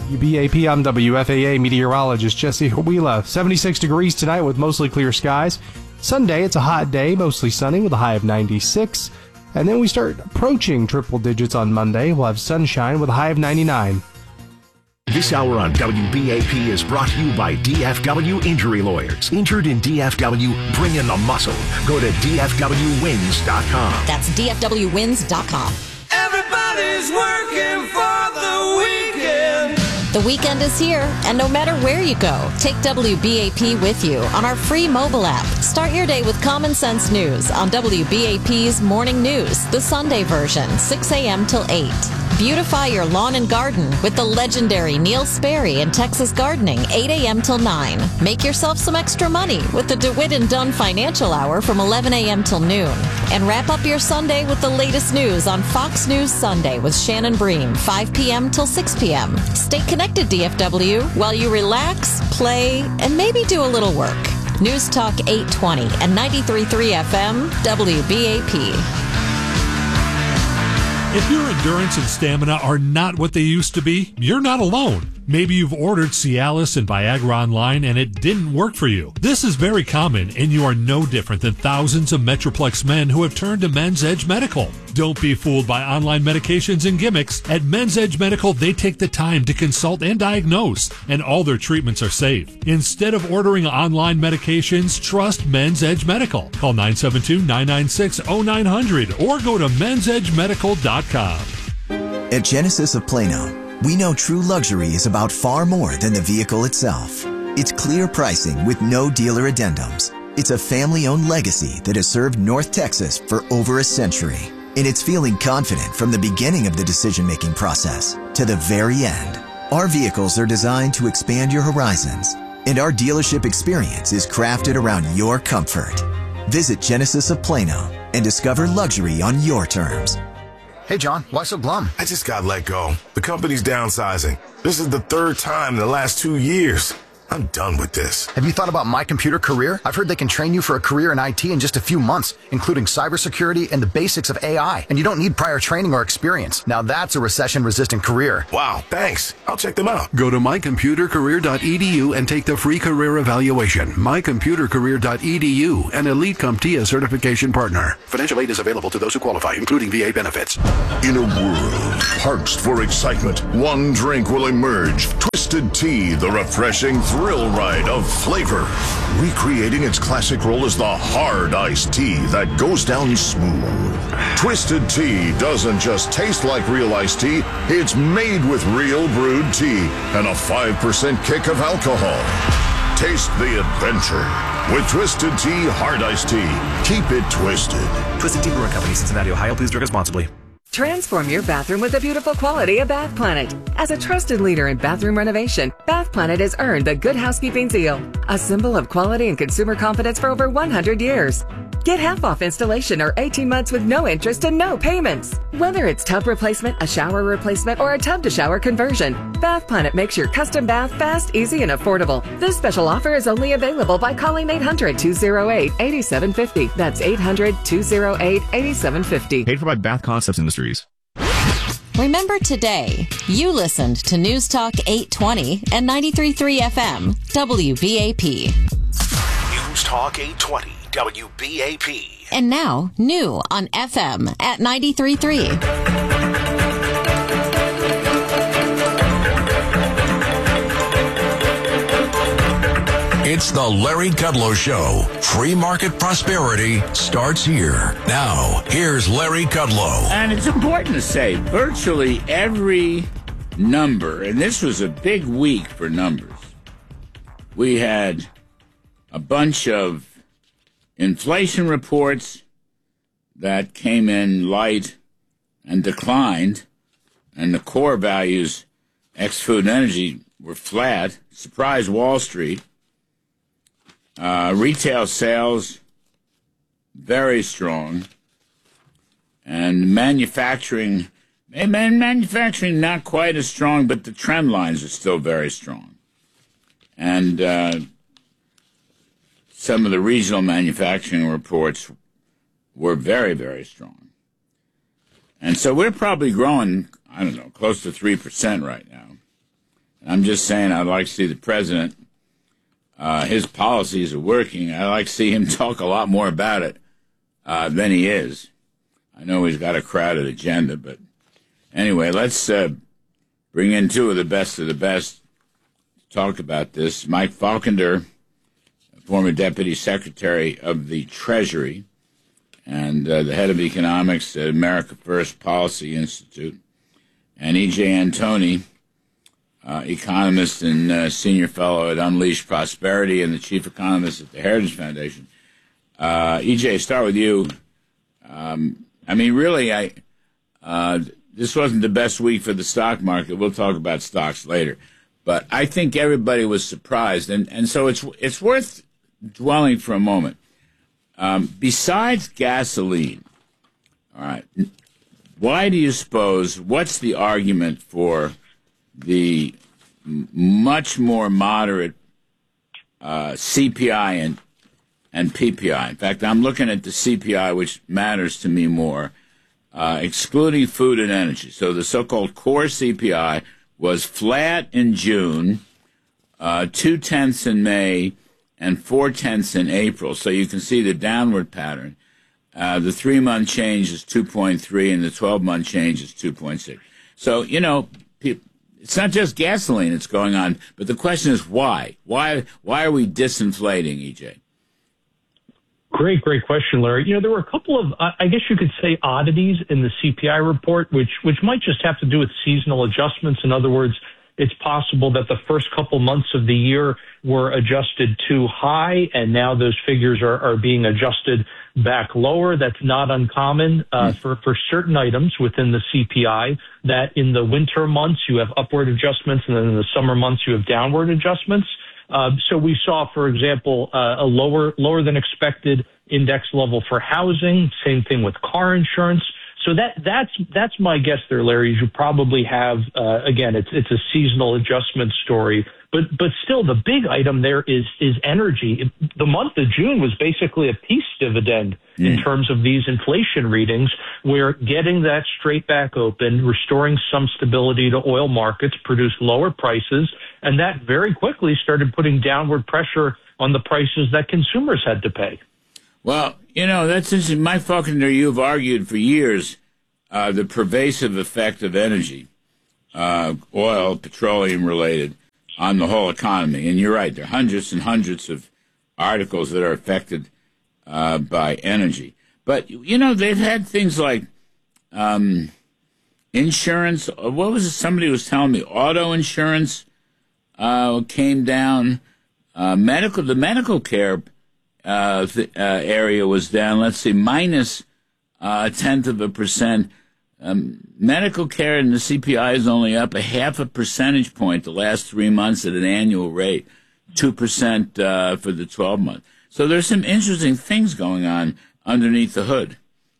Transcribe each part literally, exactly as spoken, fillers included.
W B A P, I'm W F A A meteorologist Jesse Huila. seventy-six degrees tonight with mostly clear skies. Sunday, it's a hot day, mostly sunny with a high of ninety-six. And then we start approaching triple digits on Monday. We'll have sunshine with a high of ninety-nine. This hour on W B A P is brought to you by D F W Injury Lawyers. Injured in D F W, bring in the muscle. Go to D F W wins dot com. That's D F W wins dot com. Everybody's working for the weekend. The weekend is here, and no matter where you go, take W B A P with you on our free mobile app. Start your day with common sense news on W B A P's Morning News, the Sunday version, six a.m. till eight. Beautify your lawn and garden with the legendary Neil Sperry and Texas Gardening, eight a.m. till nine. Make yourself some extra money with the DeWitt and Dunn Financial Hour from eleven a.m. till noon. And wrap up your Sunday with the latest news on Fox News Sunday with Shannon Bream, five p.m. till six p.m. Stay connected, D F W, while you relax, play, and maybe do a little work. News Talk eight twenty and ninety-three point three F M, W B A P. If your endurance and stamina are not what they used to be, you're not alone. Maybe you've ordered Cialis and Viagra online and it didn't work for you. This is very common, and you are no different than thousands of Metroplex men who have turned to Men's Edge Medical. Don't be fooled by online medications and gimmicks. At Men's Edge Medical, they take the time to consult and diagnose, and all their treatments are safe. Instead of ordering online medications, trust Men's Edge Medical. Call nine seven two, nine nine six, oh nine hundred or go to men's edge medical dot com. At Genesis of Plano, we know true luxury is about far more than the vehicle itself. It's clear pricing with no dealer addendums. It's a family-owned legacy that has served North Texas for over a century. And it's feeling confident from the beginning of the decision-making process to the very end. Our vehicles are designed to expand your horizons, and our dealership experience is crafted around your comfort. Visit Genesis of Plano and discover luxury on your terms. Hey, John, why so glum? I just got let go. The company's downsizing. This is the third time in the last two years. I'm done with this. Have you thought about My Computer Career? I've heard they can train you for a career in I T in just a few months, including cybersecurity and the basics of A I. And you don't need prior training or experience. Now that's a recession-resistant career. Wow, thanks. I'll check them out. Go to my computer career dot e d u and take the free career evaluation. my computer career dot e d u, an Elite CompTIA certification partner. Financial aid is available to those who qualify, including V A benefits. In a world parched for excitement, one drink will emerge. Twisted Tea, the refreshing thrill ride of flavor. Recreating its classic role as the hard iced tea that goes down smooth. Twisted Tea doesn't just taste like real iced tea, it's made with real brewed tea and a five percent kick of alcohol. Taste the adventure with Twisted Tea Hard Iced Tea. Keep it twisted. Twisted Tea Brewing Company, Cincinnati, Ohio. Please drink responsibly. Transform your bathroom with the beautiful quality of Bath Planet. As a trusted leader in bathroom renovation, Bath Planet has earned the Good Housekeeping seal, a symbol of quality and consumer confidence for over one hundred years. Get half off installation or eighteen months with no interest and no payments. Whether it's tub replacement, a shower replacement, or a tub to shower conversion, Bath Planet makes your custom bath fast, easy, and affordable. This special offer is only available by calling eight hundred, two oh eight, eight seven five oh. That's eight hundred, two oh eight, eight seven five oh. Paid for by Bath Concepts Industries. Remember today, you listened to News Talk eight twenty and ninety-three point three F M, W B A P. News Talk eight twenty, W B A P. And now, new on F M at ninety-three point three. It's the Larry Kudlow Show. Free market prosperity starts here. Now, here's Larry Kudlow. And it's important to say, virtually every number, and this was a big week for numbers. We had a bunch of inflation reports that came in light and declined, and the core values, ex-food and energy, were flat. Surprised Wall Street. Uh, retail sales, very strong. And manufacturing, man, manufacturing not quite as strong, but the trend lines are still very strong. And uh, some of the regional manufacturing reports were very, very strong. And so we're probably growing, I don't know, close to three percent right now. I'm just saying I'd like to see the president, uh, his policies are working. I'd like to see him talk a lot more about it uh, than he is. I know he's got a crowded agenda, but anyway, let's uh, bring in two of the best of the best to talk about this. Mike Falkender, former Deputy Secretary of the Treasury and uh, the head of economics at America First Policy Institute, and E J Antoni, uh, economist and uh, senior fellow at Unleash Prosperity and the chief economist at the Heritage Foundation. Uh, E J, start with you. Um, I mean, really, I uh, this wasn't the best week for the stock market. We'll talk about stocks later. But I think everybody was surprised, and, and so it's it's worth dwelling for a moment. Um, besides gasoline, all right, why do you suppose, what's the argument for the m- much more moderate uh, C P I and, and P P I? In fact, I'm looking at the C P I, which matters to me more, uh, excluding food and energy. So the so-called core C P I was flat in June, uh, two-tenths in May, and four-tenths in April. So you can see the downward pattern. Uh, the three-month change is two point three, and the twelve-month change is two point six. So, you know, it's not just gasoline that's going on, but the question is why? Why Why are we disinflating, E J? Great, great question, Larry. You know, there were a couple of, I guess you could say, oddities in the C P I report, which which might just have to do with seasonal adjustments. In other words, it's possible that the first couple months of the year were adjusted too high, and now those figures are, are being adjusted back lower. That's not uncommon uh, for, for certain items within the C P I, that in the winter months you have upward adjustments, and then in the summer months you have downward adjustments. Uh, so we saw, for example, uh, a lower lower than expected index level for housing. Same thing with car insurance. So that that's that's my guess there, Larry. You probably have uh, again, it's it's a seasonal adjustment story, but but still the big item there is is energy. The month of June was basically a peace dividend mm. in terms of these inflation readings, where getting that straight back open, restoring some stability to oil markets, produced lower prices, and that very quickly started putting downward pressure on the prices that consumers had to pay. Well, you know, that's interesting. Mike Falkender, you've argued for years uh, the pervasive effect of energy, uh, oil, petroleum related, on the whole economy. And you're right, there are hundreds and hundreds of articles that are affected uh, by energy. But, you know, they've had things like um, insurance. What was it? Somebody was telling me auto insurance uh, came down. Uh, medical, the medical care Uh, the, uh, area was down, let's see, minus uh, a tenth of a percent. Um, medical care in the C P I is only up a half a percentage point the last three months at an annual rate, two percent uh, for the twelve month. So there's some interesting things going on underneath the hood.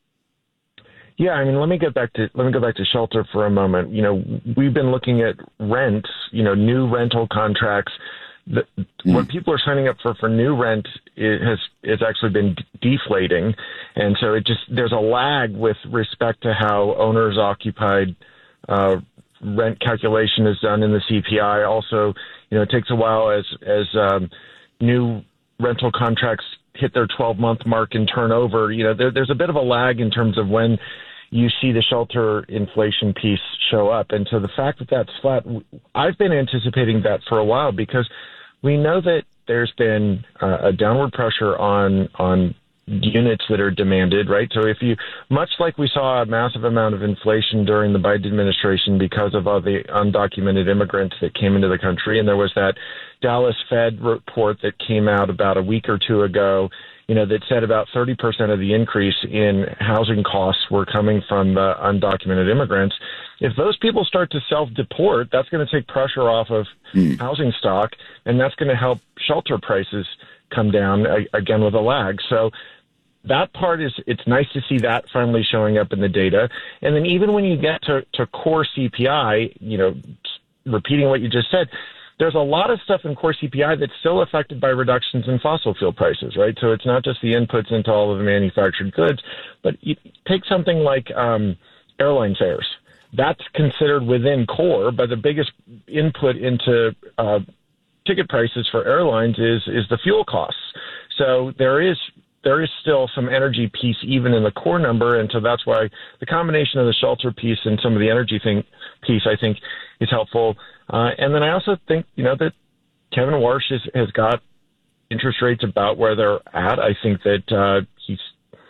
Yeah, I mean, let me get back to let me go back to shelter for a moment. You know, we've been looking at rents, you know, new rental contracts. The, mm. What people are signing up for for new rent it has has actually been d- deflating, and so it just there's a lag with respect to how owners occupied uh, rent calculation is done in the C P I. Also, you know, it takes a while as as um, new rental contracts hit their twelve month mark and turn over. You know, there, there's a bit of a lag in terms of when you see the shelter inflation piece show up. And so the fact that that's flat, I've been anticipating that for a while, because we know that there's been uh, a downward pressure on on units that are demanded, right? So if you, much like we saw a massive amount of inflation during the Biden administration because of all the undocumented immigrants that came into the country, and there was that Dallas Fed report that came out about a week or two ago, you know, that said about thirty percent of the increase in housing costs were coming from uh, undocumented immigrants. If those people start to self-deport, that's going to take pressure off of mm. housing stock, and that's going to help shelter prices come down, again, with a lag. So that part is, it's nice to see that finally showing up in the data. And then even when you get to, to core C P I, you know, repeating what you just said, there's a lot of stuff in core C P I that's still affected by reductions in fossil fuel prices, right? So it's not just the inputs into all of the manufactured goods, but you take something like um, airline fares. that's considered within core, but the biggest input into uh, ticket prices for airlines is is the fuel costs. So there is there is still some energy piece even in the core number, and so that's why the combination of the shelter piece and some of the energy thing piece, I think, is helpful. Uh, and then I also think, you know, that Kevin Warsh is, has got interest rates about where they're at. I think that uh, he's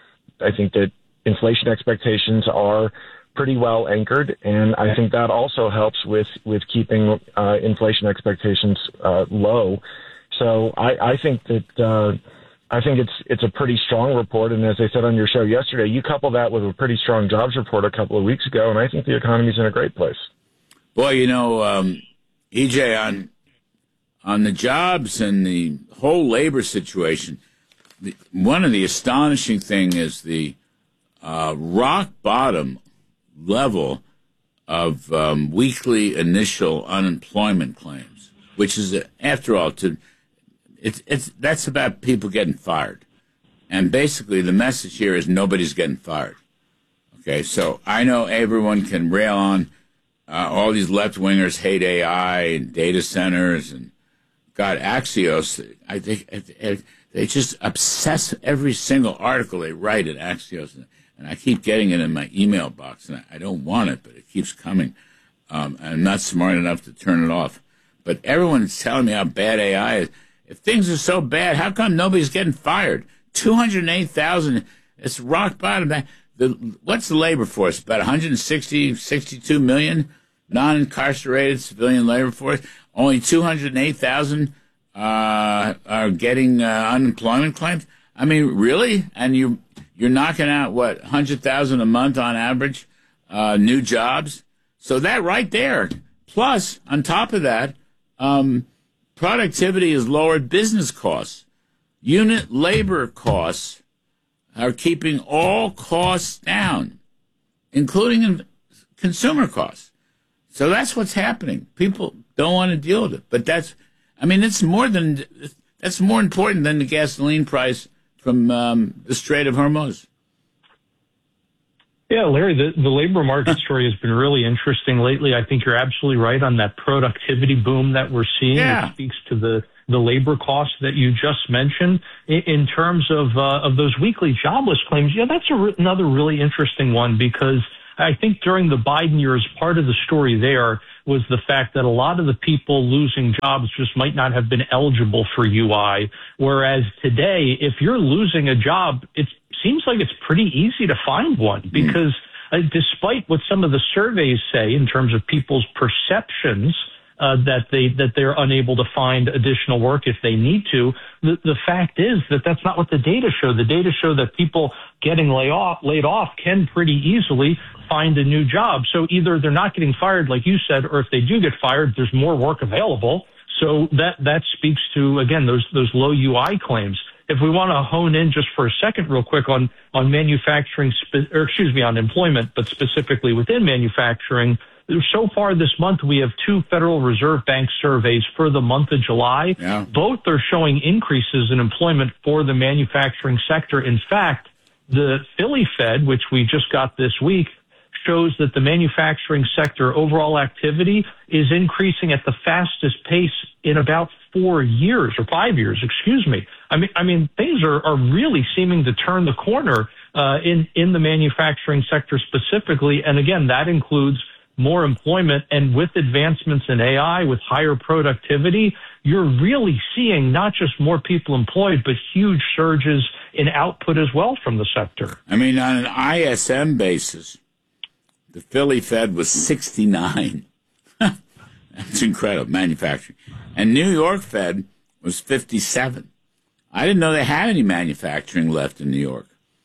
I think that inflation expectations are pretty well anchored, and I think that also helps with, with keeping uh, inflation expectations uh, low. So I, I think that uh, I think it's it's a pretty strong report, and as I said on your show yesterday, you couple that with a pretty strong jobs report a couple of weeks ago, and I think the economy's in a great place. Boy, you know, um, E J, on on the jobs and the whole labor situation, the, one of the astonishing thing is the uh, rock bottom level of um, weekly initial unemployment claims, which is, uh, after all, to it's it's that's about people getting fired, and basically the message here is nobody's getting fired. Okay, so I know everyone can rail on uh, all these left wingers hate A I and data centers and God Axios. I think they just obsess every single article they write at Axios. And I keep getting it in my email box, and I don't want it, but it keeps coming. Um, I'm not smart enough to turn it off. But everyone's telling me how bad A I is. If things are so bad, how come nobody's getting fired? two hundred eight thousand, it's rock bottom. The, what's the labor force? About one hundred sixty, sixty-two million non-incarcerated civilian labor force. Only two hundred eight thousand uh, are getting uh, unemployment claims. I mean, really? And you... You're knocking out, what, one hundred thousand a month on average, uh, new jobs? So that right there. Plus, on top of that, um, productivity has lowered business costs. Unit labor costs are keeping all costs down, including in consumer costs. So that's what's happening. People don't want to deal with it. But that's, I mean, it's more than, that's more important than the gasoline price from um, the Strait of Hormuz. Yeah, Larry, the, the labor market story has been really interesting lately. I think you're absolutely right on that productivity boom that we're seeing. Yeah. It speaks to the, the labor costs that you just mentioned. In, in terms of uh, of those weekly jobless claims, yeah, that's a re- another really interesting one, because I think during the Biden years, part of the story there was the fact that a lot of the people losing jobs just might not have been eligible for U I. Whereas today, if you're losing a job, it seems like it's pretty easy to find one, because uh, despite what some of the surveys say in terms of people's perceptions uh, that they that they're unable to find additional work if they need to, the, the fact is that that's not what the data show. The data show that people getting laid off, laid off can pretty easily find a new job. So either they're not getting fired, like you said, or if they do get fired, there's more work available. So that, that speaks to, again, those, those low U I claims. If we want to hone in just for a second real quick on, on manufacturing, spe- or excuse me, on employment, but specifically within manufacturing, so far this month, we have two Federal Reserve Bank surveys for the month of July. Yeah. Both are showing increases in employment for the manufacturing sector. In fact, the Philly Fed, which we just got this week, shows that the manufacturing sector overall activity is increasing at the fastest pace in about four years or five years, excuse me. I mean, I mean, things are, are really seeming to turn the corner uh, in, in the manufacturing sector specifically. And again, that includes more employment, and with advancements in A I, with higher productivity, you're really seeing not just more people employed, but huge surges in output as well from the sector. I mean, on an I S M basis, the Philly Fed was sixty-nine. That's incredible, manufacturing. And New York Fed was fifty-seven. I didn't know they had any manufacturing left in New York.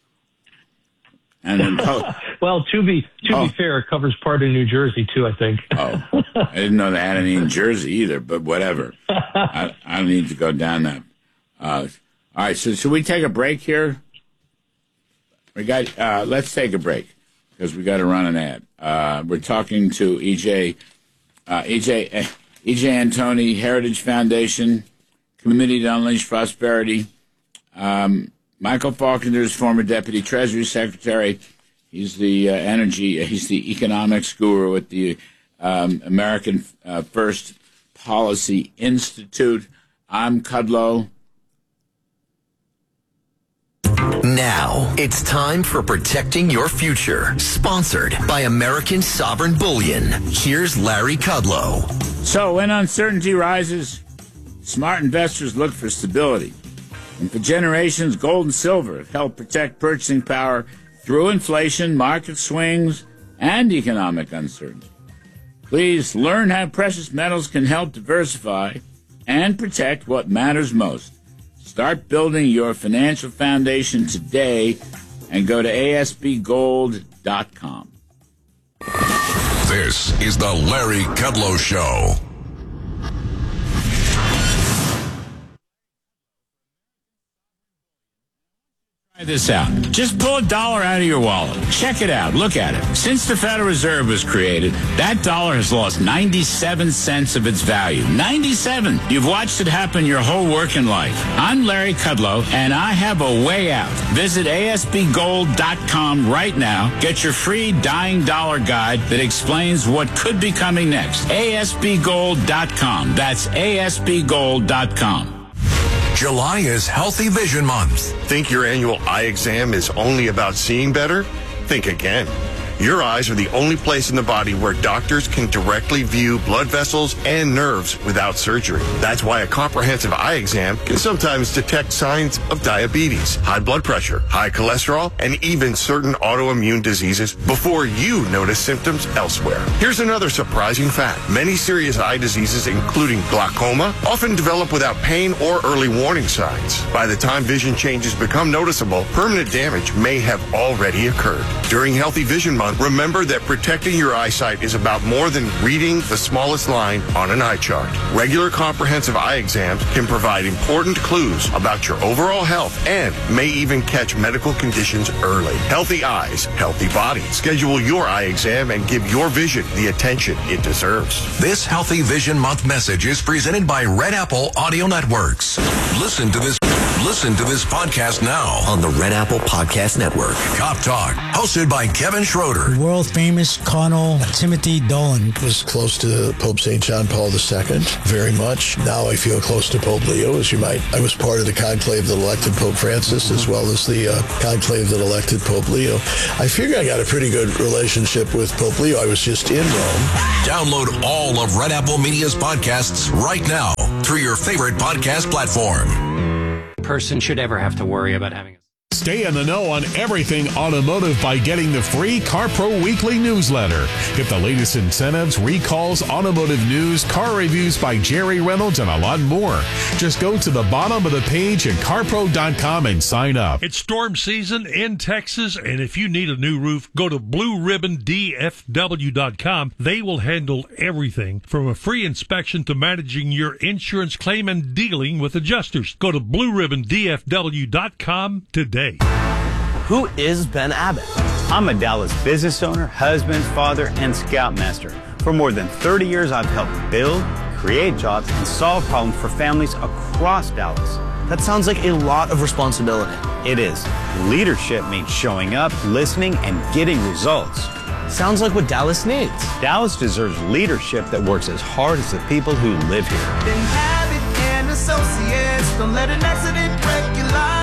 And then, oh, well, to be to oh. be fair, it covers part of New Jersey too, I think. oh, I didn't know they had any in Jersey either, but whatever. I, I don't need to go down that. Uh, all right, so should we take a break here? We got. Uh, let's take a break because we got to run an ad. Uh, we're talking to E J, uh, E J, uh, E J Antoni, Heritage Foundation, Committee to Unleash Prosperity. Um, Michael Faulkner is former Deputy Treasury Secretary. He's the uh, energy, he's the economics guru at the um, American uh, First Policy Institute. I'm Kudlow. Now, it's time for Protecting Your Future, sponsored by American Sovereign Bullion. Here's Larry Kudlow. So, when uncertainty rises, smart investors look for stability. And for generations, gold and silver have helped protect purchasing power through inflation, market swings, and economic uncertainty. Please learn how precious metals can help diversify and protect what matters most. Start building your financial foundation today and go to A S B gold dot com. This is the Larry Kudlow Show. Try this out. Just pull a dollar out of your wallet. Check it out. Look at it. Since the Federal Reserve was created, that dollar has lost ninety-seven cents of its value. ninety-seven. You've watched it happen your whole working life. I'm Larry Kudlow, and I have a way out. Visit A S B gold dot com right now. Get your free Dying Dollar Guide that explains what could be coming next. A S B gold dot com. That's A S B gold dot com. July is Healthy Vision Month. Think your annual eye exam is only about seeing better? Think again. Your eyes are the only place in the body where doctors can directly view blood vessels and nerves without surgery. That's why a comprehensive eye exam can sometimes detect signs of diabetes, high blood pressure, high cholesterol, and even certain autoimmune diseases before you notice symptoms elsewhere. Here's another surprising fact. Many serious eye diseases, including glaucoma, often develop without pain or early warning signs. By the time vision changes become noticeable, permanent damage may have already occurred. During Healthy Vision Month, remember that protecting your eyesight is about more than reading the smallest line on an eye chart. Regular comprehensive eye exams can provide important clues about your overall health and may even catch medical conditions early. Healthy eyes, healthy body. Schedule your eye exam and give your vision the attention it deserves. This Healthy Vision Month message is presented by Red Apple Audio Networks. Listen to this Listen to this podcast now on the Red Apple Podcast Network. Cop Talk, hosted by Kevin Schroeder. The world famous Cardinal Timothy Dolan was close to Pope Saint John Paul the Second, very much. Now I feel close to Pope Leo, as you might. I was part of the conclave that elected Pope Francis, as well as the uh, conclave that elected Pope Leo. I figure I got a pretty good relationship with Pope Leo. I was just in Rome. Download all of Red Apple Media's podcasts right now through your favorite podcast platform. Person should ever have to worry about having a Stay in the know on everything automotive by getting the free CarPro Weekly newsletter. Get the latest incentives, recalls, automotive news, car reviews by Jerry Reynolds, and a lot more. Just go to the bottom of the page at car pro dot com and sign up. It's storm season in Texas, and if you need a new roof, go to blue ribbon D F W dot com. They will handle everything from a free inspection to managing your insurance claim and dealing with adjusters. Go to blue ribbon D F W dot com today. Who is Ben Abbott? I'm a Dallas business owner, husband, father, and scoutmaster. For more than thirty years, I've helped build, create jobs, and solve problems for families across Dallas. That sounds like a lot of responsibility. It is. Leadership means showing up, listening, and getting results. Sounds like what Dallas needs. Dallas deserves leadership that works as hard as the people who live here. Ben Abbott and Associates, don't let an accident break your life.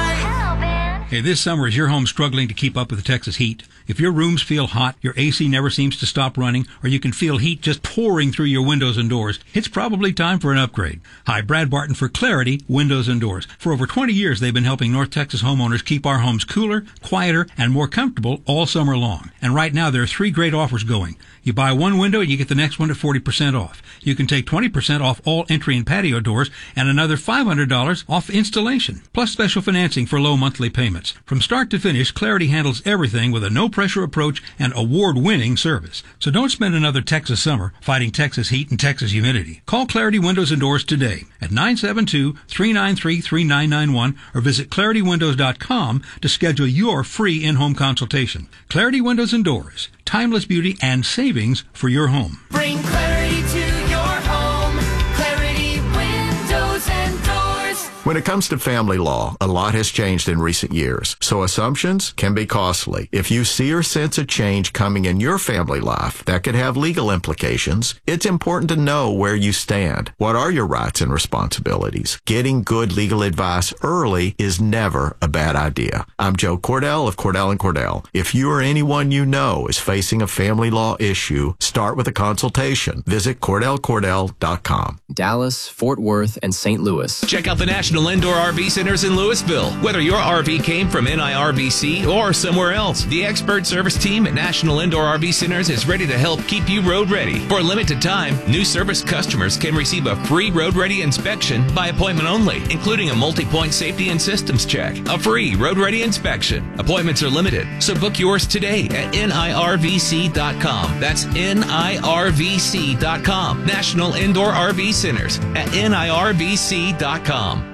Hey, this summer, is your home struggling to keep up with the Texas heat? If your rooms feel hot, your A C never seems to stop running, or you can feel heat just pouring through your windows and doors, it's probably time for an upgrade. Hi, Brad Barton for Clarity Windows and Doors. For over twenty years, they've been helping North Texas homeowners keep our homes cooler, quieter, and more comfortable all summer long. And right now, there are three great offers going. You buy one window and you get the next one at forty percent off. You can take twenty percent off all entry and patio doors and another five hundred dollars off installation, plus special financing for low monthly payments. From start to finish, Clarity handles everything with a no-pressure approach and award-winning service. So don't spend another Texas summer fighting Texas heat and Texas humidity. Call Clarity Windows and Doors today at nine seven two, three nine three, three nine nine one or visit clarity windows dot com to schedule your free in-home consultation. Clarity Windows and Doors. Timeless beauty and savings for your home. Bring clarity to your home. Clarity Windows and Doors. When it comes to family law, a lot has changed in recent years, so assumptions can be costly. If you see or sense a change coming in your family life that could have legal implications, it's important to know where you stand. What are your rights and responsibilities? Getting good legal advice early is never a bad idea. I'm Joe Cordell of Cordell and Cordell. If you or anyone you know is facing a family law issue, start with a consultation. Visit Cordell Cordell dot com. Dallas, Fort Worth, and Saint Louis. Check out the National Indoor R V Centers in Louisville. Whether your R V came from N I R V C or somewhere else, the expert service team at National Indoor R V Centers is ready to help keep you road ready. For a limited time, new service customers can receive a free road ready inspection by appointment only, including a multi-point safety and systems check. A free road ready inspection. Appointments are limited, so book yours today at N I R V C dot com. That's N I R V C dot com. National Indoor R V Centers at N I R V C dot com.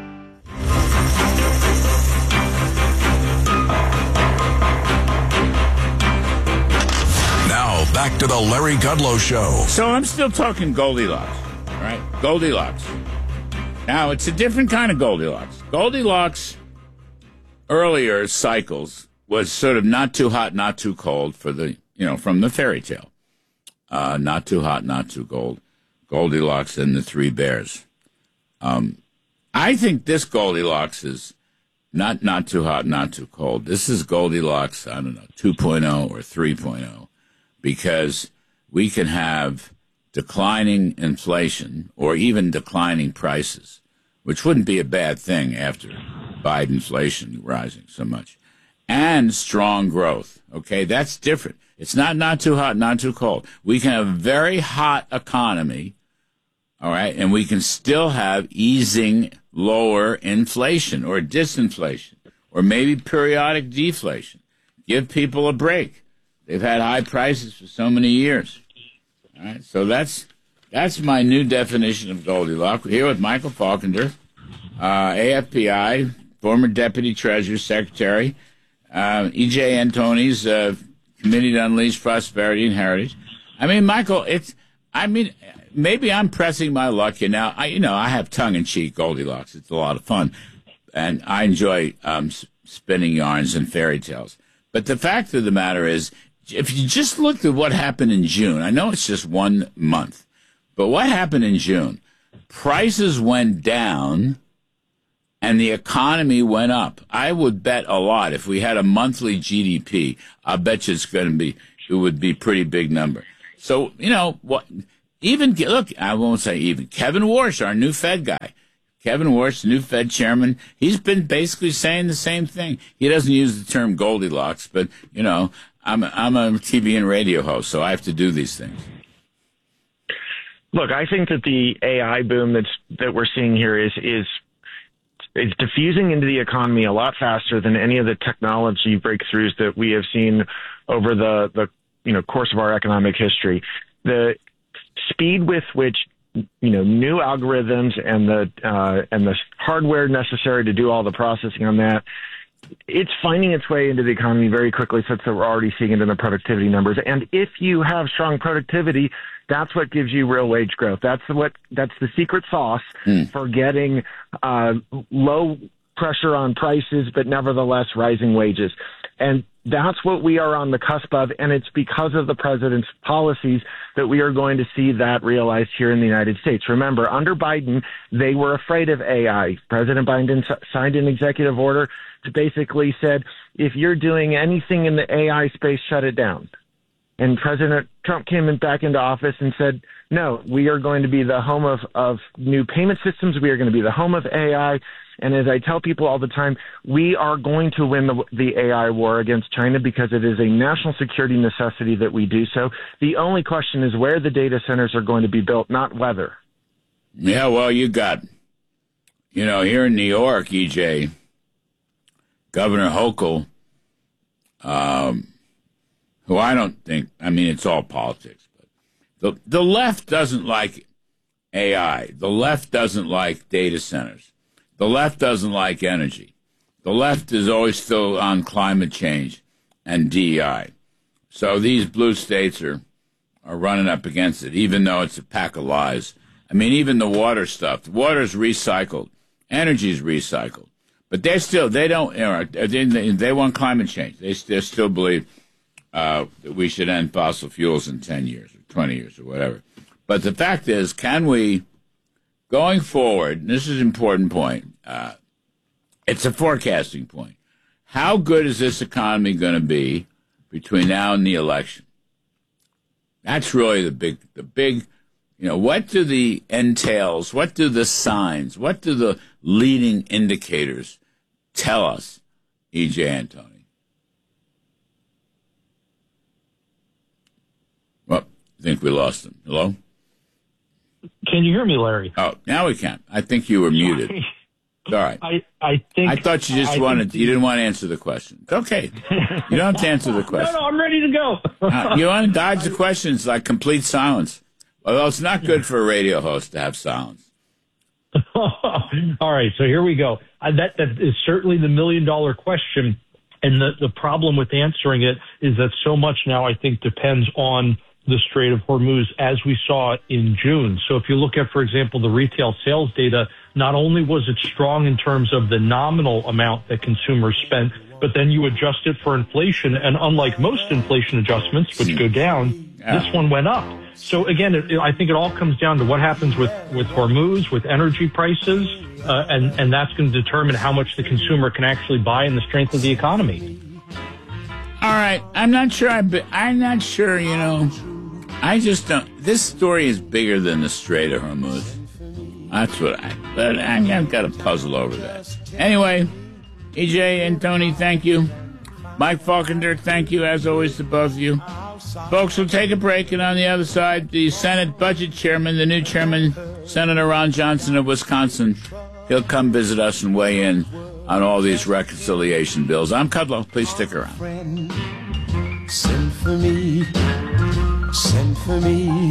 Now, back to the Larry Kudlow Show. So I'm still talking Goldilocks, all right? Goldilocks. Now, it's a different kind of Goldilocks. Goldilocks, earlier cycles, was sort of not too hot, not too cold for the, you know, from the fairy tale. Uh, not too hot, not too cold. Goldilocks and the Three Bears. Um, I think this Goldilocks is not not too hot, not too cold. This is Goldilocks, I don't know, two point oh or three point oh, because we can have declining inflation or even declining prices, which wouldn't be a bad thing after Biden inflation rising so much, and strong growth. Okay, that's different. It's not not too hot, not too cold. We can have a very hot economy, all right, and we can still have easing lower inflation or disinflation or maybe periodic deflation. Give people a break. They've had high prices for so many years. All right, so that's that's my new definition of Goldilocks. We're here with Michael Faulkner, uh, A F P I, former Deputy Treasury Secretary, uh, E J Antoni's uh, Committee to Unleash Prosperity and Heritage. I mean, Michael, it's, I mean, maybe I'm pressing my luck here now. I, you know, I have tongue-in-cheek Goldilocks. It's a lot of fun, and I enjoy um, spinning yarns and fairy tales. But the fact of the matter is, if you just looked at what happened in June, I know it's just one month, but what happened in June? Prices went down, and the economy went up. I would bet a lot if we had a monthly G D P. I bet you it's going to be, it would be a pretty big number. So, you know, what? Even, look, I won't say even, Kevin Warsh, our new Fed guy, Kevin Warsh, new Fed chairman, he's been basically saying the same thing. He doesn't use the term Goldilocks, but, you know, I'm, I'm a T V and radio host, so I have to do these things. Look, I think that the A I boom that's, that we're seeing here is, is, is diffusing into the economy a lot faster than any of the technology breakthroughs that we have seen over the, the, you know, course of our economic history. The speed with which, you know, new algorithms and the uh, and the hardware necessary to do all the processing on that, it's finding its way into the economy very quickly, such that we're already seeing it in the productivity numbers. And if you have strong productivity, that's what gives you real wage growth. That's what that's the secret sauce mm. for getting uh, low pressure on prices, but nevertheless rising wages. And that's what we are on the cusp of, and it's because of the president's policies that we are going to see that realized here in the United States. Remember, under Biden, they were afraid of A I. President Biden signed an executive order that basically said, if you're doing anything in the A I space, shut it down. And President Trump came in back into office and said, no, we are going to be the home of, of new payment systems. We are going to be the home of A I. And as I tell people all the time, we are going to win the, the A I war against China because it is a national security necessity that we do so. The only question is where the data centers are going to be built, not whether. Yeah, well, you got, you know, here in New York, E J, Governor Hochul, um, who I don't think, I mean, it's all politics, but the, the left doesn't like A I. The left doesn't like data centers. The left doesn't like energy. The left is always still on climate change and D E I. So these blue states are, are running up against it, even though it's a pack of lies. I mean, even the water stuff. The water is recycled Energy is recycled. But they still, they don't, you know, they, they want climate change. They, they still believe uh, that we should end fossil fuels in ten years or twenty years or whatever. But the fact is, can we, going forward, and this is an important point, uh, it's a forecasting point. How good is this economy going to be between now and the election? That's really the big, the big, you know, what do the entails, what do the signs, what do the leading indicators tell us, E J Antoni? Well, I think we lost him. Hello? Can you hear me, Larry? Oh, now we can. I think you were muted. All right. I, I think I thought you just I wanted think, you didn't want to answer the question. It's okay. You don't have to answer the question. No, no, I'm ready to go. uh, you want to dodge the questions like complete silence. Although it's not good for a radio host to have silence. All right, so here we go. Uh, that that is certainly the million dollar question, and the the problem with answering it is that so much now I think depends on the Strait of Hormuz, as we saw in June. So if you look at, for example, the retail sales data, not only was it strong in terms of the nominal amount that consumers spent, but then you adjust it for inflation. And unlike most inflation adjustments, which go down, yeah. this one went up. So again, it, it, I think it all comes down to what happens with, with Hormuz, with energy prices, uh, and, and that's going to determine how much the consumer can actually buy and the strength of the economy. All right. I'm not sure. I, I'm not sure, you know. I just don't. This story is bigger than the Strait of Hormuz. That's what I. But I, I've got a puzzle over that. Anyway, E J and Tony, thank you. Mike Falkender, thank you as always to both of you. Folks, we'll take a break, and on the other side, the Senate Budget Chairman, the new Chairman, Senator Ron Johnson of Wisconsin, he'll come visit us and weigh in on all these reconciliation bills. I'm Kudlow. Please stick around. Send for me. Send for me.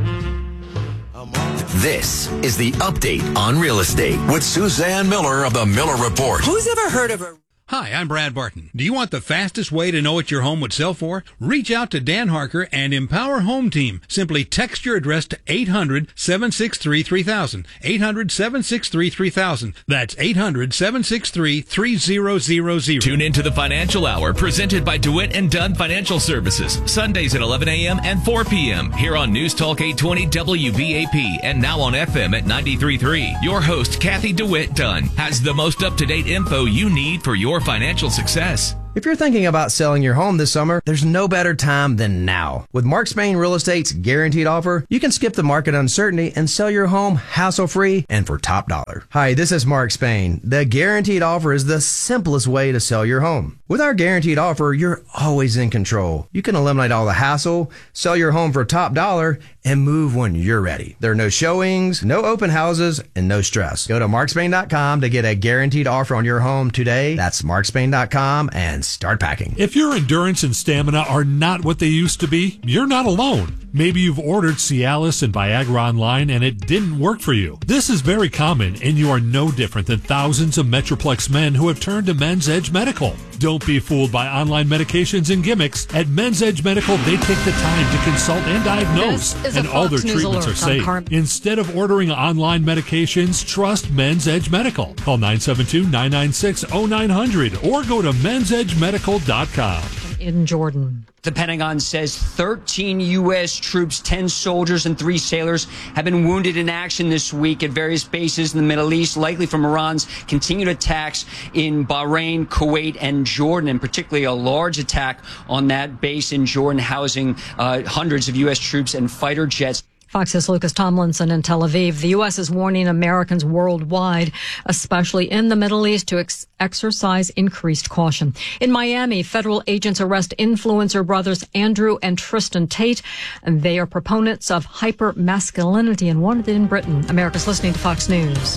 This is the Update on Real Estate with Suzanne Miller of the Miller Report. Who's ever heard of her? Hi, I'm Brad Barton. Do you want the fastest way to know what your home would sell for? Reach out to Dan Harker and Empower Home Team. Simply text your address to eight hundred, seven six three, three thousand. eight hundred, seven six three, three thousand. That's eight hundred, seven six three, three thousand. Tune in to the Financial Hour presented by DeWitt and Dunn Financial Services. Sundays at eleven a.m. and four p.m. here on News Talk eight twenty W B A P and now on F M at ninety-three point three. Your host, Kathy DeWitt Dunn, has the most up-to-date info you need for your financial success. If you're thinking about selling your home this summer, there's no better time than now. With Mark Spain Real Estate's guaranteed offer, you can skip the market uncertainty and sell your home hassle-free and for top dollar. Hi, this is Mark Spain. The guaranteed offer is the simplest way to sell your home. With our guaranteed offer, you're always in control. You can eliminate all the hassle, sell your home for top dollar, and move when you're ready. There are no showings, no open houses, and no stress. Go to mark spain dot com to get a guaranteed offer on your home today. That's mark spain dot com and start packing. If your endurance and stamina are not what they used to be, you're not alone. Maybe you've ordered Cialis and Viagra online and it didn't work for you. This is very common, and you are no different than thousands of Metroplex men who have turned to Men's Edge Medical. Don't be fooled by online medications and gimmicks. At Men's Edge Medical, they take the time to consult and diagnose, and all their treatments are safe. Instead of ordering online medications, trust Men's Edge Medical. Call nine seven two, nine nine six, oh nine hundred or go to men's edge medical dot com. In Jordan. The Pentagon says thirteen U S troops, ten soldiers, and three sailors have been wounded in action this week at various bases in the Middle East, likely from Iran's continued attacks in Bahrain, Kuwait, and Jordan, and particularly a large attack on that base in Jordan, housing uh, hundreds of U S troops and fighter jets. Fox's Lucas Tomlinson in Tel Aviv. The U S is warning Americans worldwide, especially in the Middle East, to ex- exercise increased caution. In Miami, federal agents arrest influencer brothers Andrew and Tristan Tate, and they are proponents of hyper-masculinity and wanted in Britain. America's listening to Fox News.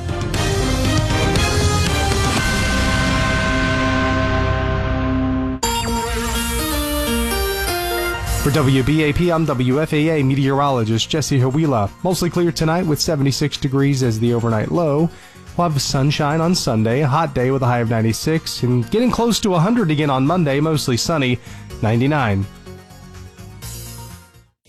For W B A P, I'm W F A A meteorologist Jesse Hawila. Mostly clear tonight with seventy-six degrees as the overnight low. We'll have sunshine on Sunday, a hot day with a high of ninety-six, and getting close to one hundred again on Monday, mostly sunny, ninety-nine.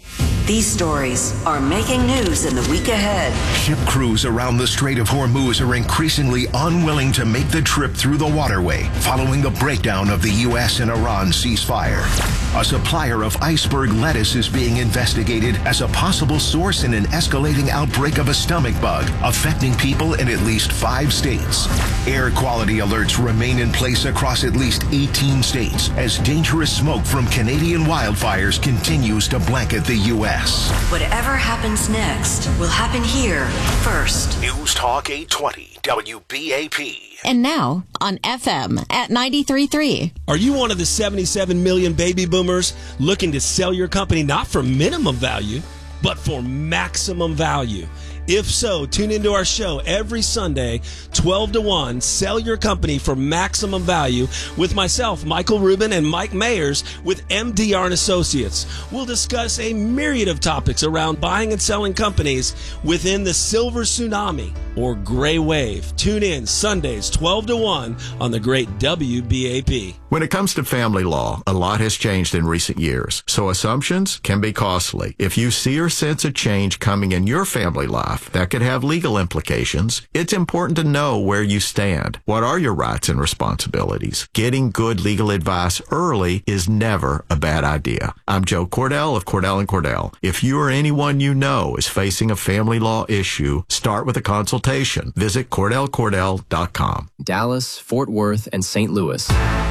These stories are making news in the week ahead. Ship crews around the Strait of Hormuz are increasingly unwilling to make the trip through the waterway following the breakdown of the U S and Iran ceasefire. A supplier of iceberg lettuce is being investigated as a possible source in an escalating outbreak of a stomach bug affecting people in at least five states. Air quality alerts remain in place across at least eighteen states as dangerous smoke from Canadian wildfires continues to blanket the U S. Whatever happens next will happen here first. News Talk eight twenty W B A P. And now on F M at ninety-three point three. Are you one of the seventy-seven million baby boomers looking to sell your company not for minimum value, but for maximum value? If so, tune into our show every Sunday, twelve to one, Sell Your Company for Maximum Value, with myself, Michael Rubin, and Mike Mayers with M D R and Associates. We'll discuss a myriad of topics around buying and selling companies within the silver tsunami or gray wave. Tune in Sundays, twelve to one on the great W B A P. When it comes to family law, a lot has changed in recent years, so assumptions can be costly. If you see or sense a change coming in your family life that could have legal implications, it's important to know where you stand. What are your rights and responsibilities? Getting good legal advice early is never a bad idea. I'm Joe Cordell of Cordell and Cordell. If you or anyone you know is facing a family law issue, start with a consultation. Visit Cordell Cordell dot com. Dallas, Fort Worth, and Saint Louis.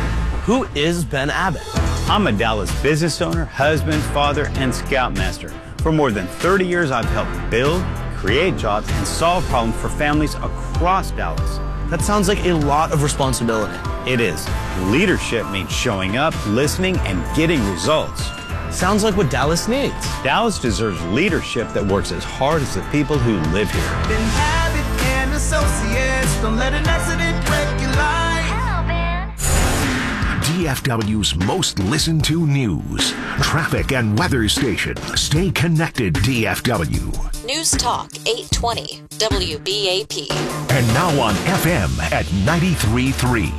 Who is Ben Abbott? I'm a Dallas business owner, husband, father, and scoutmaster. For more than thirty years, I've helped build, create jobs, and solve problems for families across Dallas. That sounds like a lot of responsibility. It is. Leadership means showing up, listening, and getting results. Sounds like what Dallas needs. Dallas deserves leadership that works as hard as the people who live here. Ben Abbott and Associates, don't let an accident wreck your life. D F W's most listened to news, traffic, and weather station. Stay connected, D F W. News Talk eight twenty W B A P. And now on F M at ninety-three point three.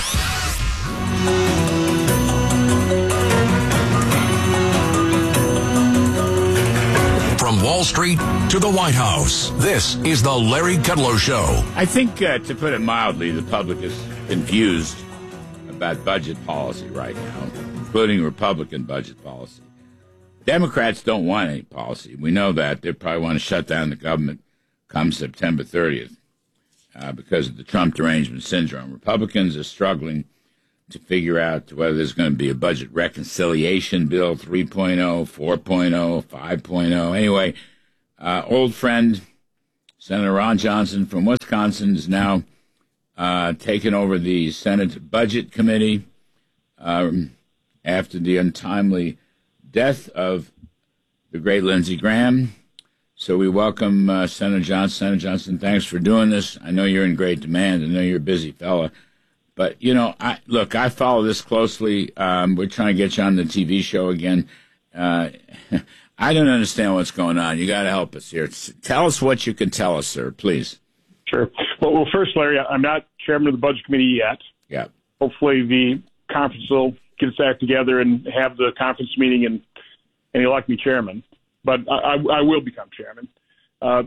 From Wall Street to the White House, this is the Larry Kudlow Show. I think, uh, to put it mildly, the public is confused about budget policy right now, including Republican budget policy. Democrats don't want any policy. We know that. They probably want to shut down the government come September thirtieth uh, because of the Trump derangement syndrome. Republicans are struggling to figure out whether there's going to be a budget reconciliation bill three point oh, four point oh, five point oh. Anyway, uh, old friend Senator Ron Johnson from Wisconsin is now Uh, taken over the Senate Budget Committee um, after the untimely death of the great Lindsey Graham. So we welcome uh, Senator Johnson. Senator Johnson, thanks for doing this. I know you're in great demand. I know you're a busy fella. But, you know, I look, I follow this closely. Um, we're trying to get you on the T V show again. Uh, I don't understand what's going on. You got to help us here. Tell us what you can tell us, sir, please. Sure. Well, well, first, Larry, I'm not chairman of the Budget Committee yet. Yeah. Hopefully the conference will get its act together and have the conference meeting and, and elect me chairman. But I, I will become chairman. Uh,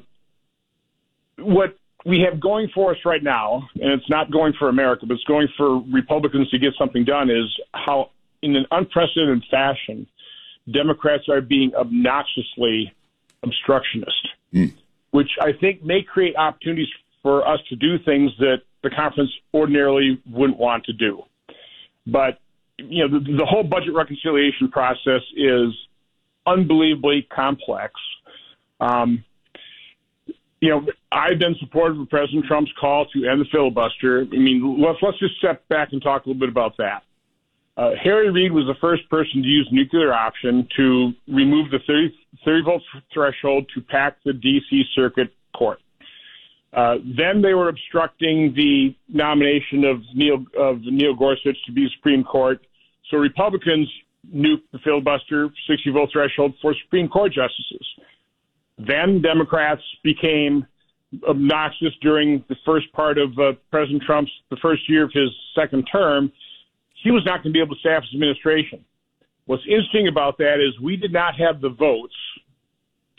what we have going for us right now, and it's not going for America, but it's going for Republicans to get something done, is how, in an unprecedented fashion, Democrats are being obnoxiously obstructionist, mm. which I think may create opportunities for us to do things that the conference ordinarily wouldn't want to do. But, you know, the, the whole budget reconciliation process is unbelievably complex. Um, you know, I've been supportive of President Trump's call to end the filibuster. I mean, let's, let's just step back and talk a little bit about that. Uh, Harry Reid was the first person to use nuclear option to remove the thirty, thirty vote threshold to pack the D C Circuit Court. Uh, then they were obstructing the nomination of Neil of Neil Gorsuch to be Supreme Court. So Republicans nuked the filibuster sixty vote threshold for Supreme Court justices. Then Democrats became obnoxious during the first part of uh, President Trump's, the first year of his second term. He was not going to be able to staff his administration. What's interesting about that is we did not have the votes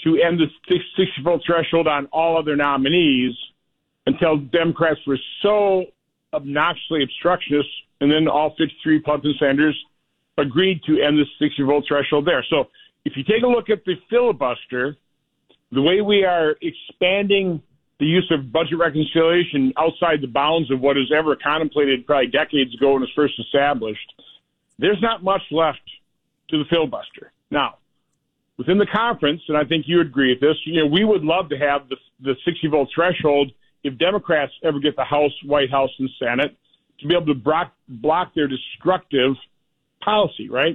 to end the sixty-vote threshold on all other nominees until Democrats were so obnoxiously obstructionist, and then all fifty-three Republican senators agreed to end the sixty-vote threshold there. So if you take a look at the filibuster, the way we are expanding the use of budget reconciliation outside the bounds of what is ever contemplated probably decades ago when it was first established, there's not much left to the filibuster. Now, within the conference, and I think you would agree with this, you know, we would love to have the, the sixty-vote threshold if Democrats ever get the House, White House, and Senate to be able to block, block their destructive policy, right?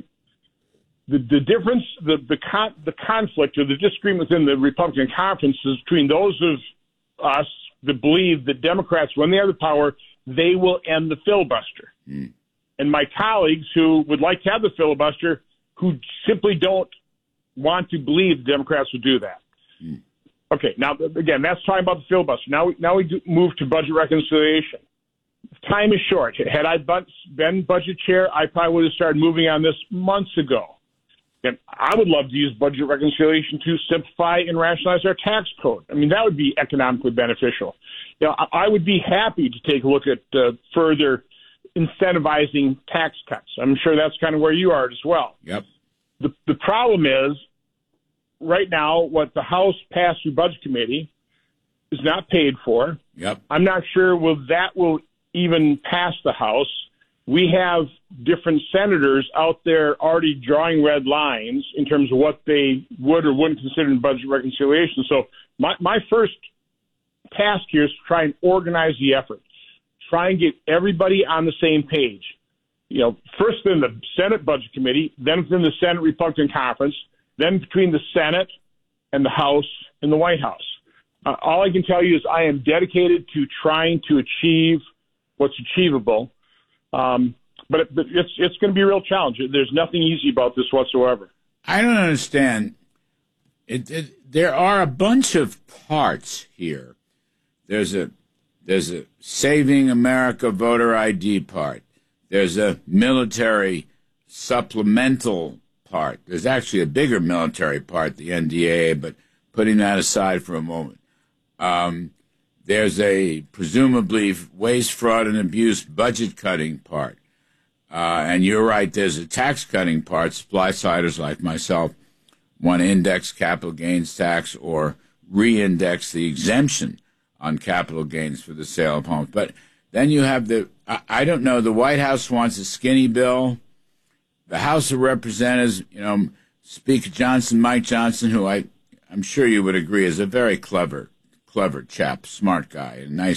The the difference, the the con, the conflict or the disagreement within the Republican conference is between those of us that believe that Democrats, when they have the power, they will end the filibuster. Mm. And my colleagues who would like to have the filibuster, who simply don't want to believe the Democrats would do that. Mm. Okay, now, again, that's talking about the filibuster. Now, now we do move to budget reconciliation. Time is short. Had I been budget chair, I probably would have started moving on this months ago. And I would love to use budget reconciliation to simplify and rationalize our tax code. I mean, that would be economically beneficial. You know, I, I would be happy to take a look at uh, further incentivizing tax cuts. I'm sure that's kind of where you are as well. Yep. The, the problem is, right now, what the House passed through Budget Committee is not paid for. Yep. I'm not sure will that will even pass the House. We have different senators out there already drawing red lines in terms of what they would or wouldn't consider in budget reconciliation. So my, my first task here is to try and organize the effort, try and get everybody on the same page. You know, first in the Senate Budget Committee, then within the Senate Republican Conference, then between the Senate and the House and the White House. Uh, all I can tell you is I am dedicated to trying to achieve what's achievable. Um, but, it, but it's it's going to be a real challenge. There's nothing easy about this whatsoever. I don't understand. It, it, there are a bunch of parts here. There's a there's a Saving America voter I D part. There's a military supplemental part. There's actually a bigger military part, the N D A A, but putting that aside for a moment. Um, There's a presumably waste, fraud, and abuse budget cutting part. Uh, and you're right, there's a tax cutting part. Supply-siders like myself want to index capital gains tax or re-index the exemption on capital gains for the sale of homes. But then you have the, I, I don't know, the White House wants a skinny bill. The House of Representatives, you know, Speaker Johnson, Mike Johnson, who I, I'm sure you would agree is a very clever clever chap, smart guy, a nice